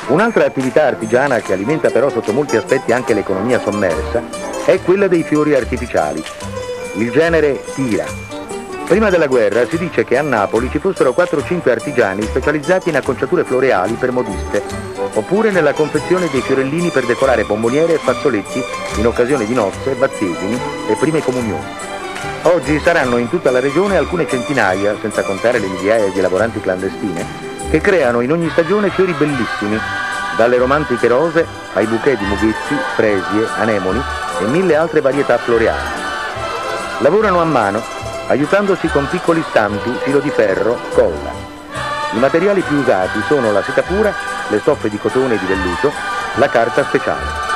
Un'altra attività artigiana che alimenta però sotto molti aspetti anche l'economia sommersa è quella dei fiori artificiali, il genere tira. Prima della guerra si dice che a Napoli ci fossero 4 o 5 artigiani specializzati in acconciature floreali per modiste, oppure nella confezione dei fiorellini per decorare bomboniere e fazzoletti in occasione di nozze, battesimi e prime comunioni. Oggi saranno in tutta la regione alcune centinaia, senza contare le migliaia di lavoranti clandestine, che creano in ogni stagione fiori bellissimi, dalle romantiche rose ai bouquet di mughetti, fresie, anemoni e 1000 altre varietà floreali. Lavorano a mano, aiutandosi con piccoli stampi, filo di ferro, colla. I materiali più usati sono la seta pura, le stoffe di cotone e di velluto, la carta speciale.